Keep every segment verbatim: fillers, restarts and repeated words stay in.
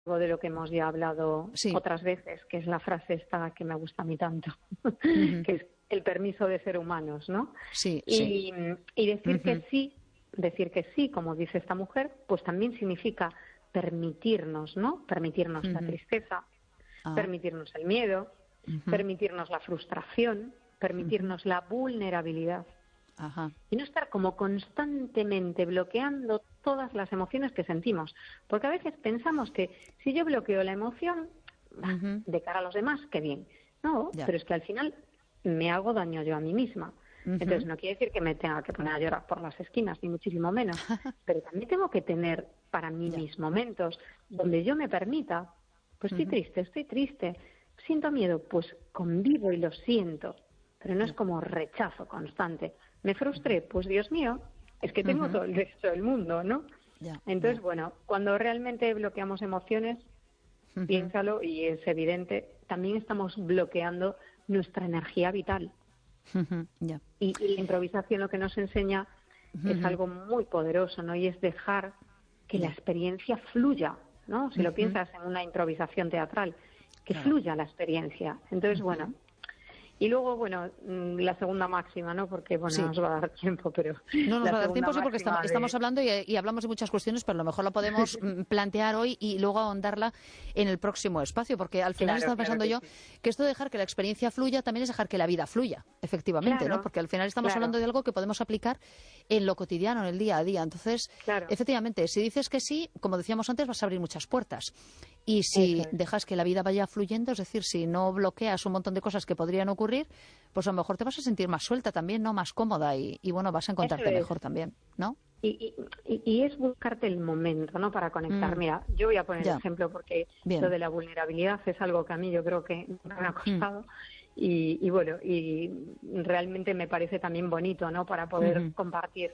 algo de lo que hemos ya hablado Sí. otras veces, que es la frase esta que me gusta a mí tanto, Ujú. que es el permiso de ser humanos, ¿no? Sí, Y, sí. y decir Ujú. que sí, decir que sí, como dice esta mujer, pues también significa permitirnos, ¿no? Permitirnos la Ujú. tristeza, Ah. permitirnos el miedo, Ujú. permitirnos la frustración, permitirnos la vulnerabilidad. Ajá. Y no estar como constantemente bloqueando todas las emociones que sentimos. Porque a veces pensamos que si yo bloqueo la emoción, bah, Ujú. de cara a los demás, qué bien. No, Ya. pero es que al final me hago daño yo a mí misma. Ujú. Entonces no quiere decir que me tenga que poner a llorar por las esquinas, ni muchísimo menos. Pero también tengo que tener para mí Ya. mis momentos donde yo me permita, pues estoy Ujú. triste, estoy triste, siento miedo, pues convivo y lo siento. Pero no es Ya. como rechazo constante. Me frustré, pues Dios mío, es que tengo Ujú. todo el derecho del mundo, ¿no? Ya, Entonces, ya. bueno, cuando realmente bloqueamos emociones, Ujú. piénsalo y es evidente, también estamos bloqueando nuestra energía vital. Ujú. Ya. Y, y la improvisación lo que nos enseña es Ujú. algo muy poderoso, ¿no? Y es dejar que la Ya. experiencia fluya, ¿no? Si lo Ujú. piensas en una improvisación teatral, que Claro. fluya la experiencia. Entonces, bueno, Ujú. y luego, bueno, mm, la segunda máxima, ¿no? Porque, bueno, no Sí. nos va a dar tiempo, pero No nos la va a dar segunda tiempo, sí, porque estamos, máxima estamos de... hablando y, y hablamos de muchas cuestiones, pero a lo mejor la podemos mm, plantear hoy y luego ahondarla en el próximo espacio, porque al final Claro, estaba claro pensando que yo sí. que esto de dejar que la experiencia fluya también es dejar que la vida fluya, efectivamente, ¿no? Claro, Porque al final estamos claro, hablando de algo que podemos aplicar en lo cotidiano, en el día a día. Entonces, claro, efectivamente, si dices que sí, como decíamos antes, vas a abrir muchas puertas. Y eso si es. dejas que la vida vaya fluyendo, es decir, si no bloqueas un montón de cosas que podrían ocurrir, pues a lo mejor te vas a sentir más suelta también, ¿no? Más cómoda y, y bueno, vas a Eso encontrarte es. mejor también, ¿no? Y, y, y y es buscarte el momento, ¿no? Para conectar. Mm, Mira, yo voy a poner ya, ejemplo porque lo bien. de la vulnerabilidad es algo que a mí yo creo que me ha Mm, costado y, y bueno, y realmente me parece también bonito, ¿no? Para poder ujú, compartir.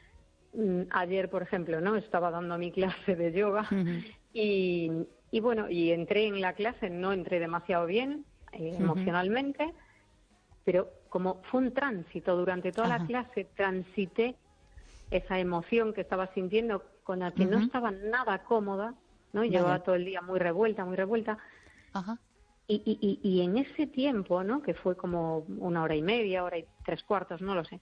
Mm, Ayer, por ejemplo, ¿no? Estaba dando mi clase de yoga ujú, y, y bueno, y entré en la clase, no entré demasiado bien eh, ujú. emocionalmente, pero como fue un tránsito durante toda la Ajá, clase, transité esa emoción que estaba sintiendo con la que no ujú, estaba nada cómoda, ¿no? Y vaya, llevaba todo el día muy revuelta, muy revuelta. ajá, Y, y, y, y en ese tiempo, ¿no? Que fue como una hora y media, hora y tres cuartos, no lo sé,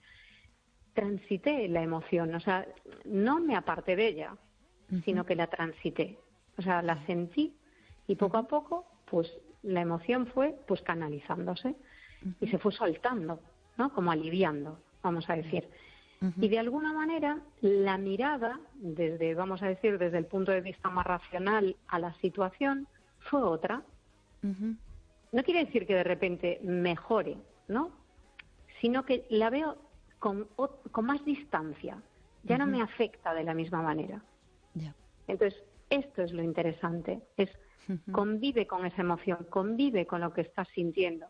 transité la emoción, o sea, no me aparté de ella, ujú, sino que la transité, o sea, la vaya, sentí y poco ujú, a poco, pues la emoción fue pues canalizándose y ujú, se fue soltando, ¿no? Como aliviando, vamos a vaya, decir. Y ujú, de alguna manera la mirada, desde, vamos a decir, desde el punto de vista más racional a la situación, fue otra. ujú, No quiere decir que de repente mejore, ¿no? Sino que la veo con, o- con más distancia. Ya no ujú, me afecta de la misma manera. ya, Entonces, esto es lo interesante, es ujú, convive con esa emoción, convive con lo que estás sintiendo.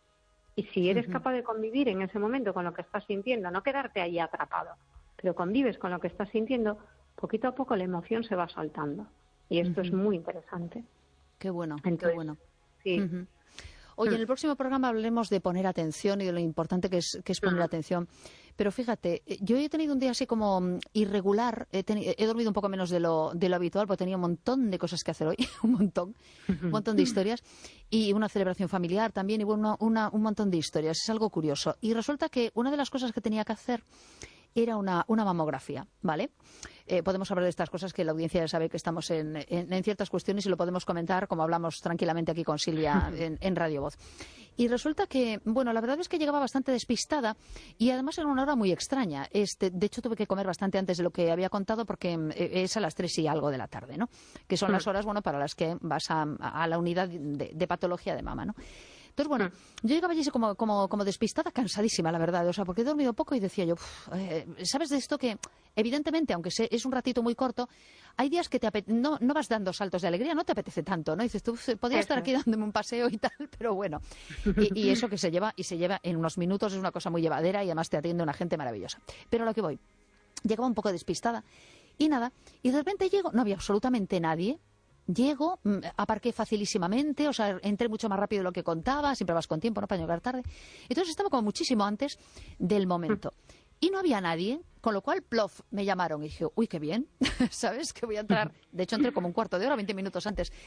Y si eres ujú, capaz de convivir en ese momento con lo que estás sintiendo, no quedarte ahí atrapado, pero convives con lo que estás sintiendo, poquito a poco la emoción se va soltando. Y esto es ujú. muy interesante. Qué bueno, qué Entonces, bueno. sí. Ujú. Oye, en Mm. el próximo programa hablaremos de poner atención y de lo importante que es, que es poner Mm. atención. Pero fíjate, eh, yo he tenido un día así como mm, irregular, he, teni- he dormido un poco menos de lo, de lo habitual, porque tenía un montón de cosas que hacer hoy, un montón, un montón de historias, y una celebración familiar también, y bueno, una- un montón de historias. Es algo curioso. Y resulta que una de las cosas que tenía que hacer era una, una mamografía, ¿vale? Eh, podemos hablar de estas cosas que la audiencia ya sabe que estamos en, en- en ciertas cuestiones y lo podemos comentar como hablamos tranquilamente aquí con Silvia en, en Radio Voz. Y resulta que, bueno, la verdad es que llegaba bastante despistada y además era una hora muy extraña. Este, de hecho, tuve que comer bastante antes de lo que había contado porque eh, es a las tres y algo de la tarde, ¿no? Que son las horas, bueno, para las que vas a, a la unidad de, de patología de mama, ¿no? Entonces, bueno, yo llegaba allí como, como, como despistada, cansadísima, la verdad, o sea, porque he dormido poco y decía yo, "Uf, eh, ¿sabes de esto que, evidentemente, aunque se- es un ratito muy corto, hay días que te apete- no, no vas dando saltos de alegría, no te apetece tanto, ¿no? Dices tú, "Uf, podría estar Eso aquí es. dándome un paseo y tal, pero bueno". Y, y eso que se lleva, y se lleva en unos minutos, es una cosa muy llevadera y además te atiende una gente maravillosa. Pero a lo que voy, llegaba un poco despistada y nada, y de repente llego, no había absolutamente nadie. Llego, mm, aparqué facilísimamente, o sea, entré mucho más rápido de lo que contaba, siempre vas con tiempo, ¿no? Para llegar tarde. Entonces estaba como muchísimo antes del momento. y no había nadie, con lo cual, plof, me llamaron y dije, uy, qué bien, ¿sabes? Que voy a entrar. De hecho, entré como un cuarto de hora, veinte minutos antes.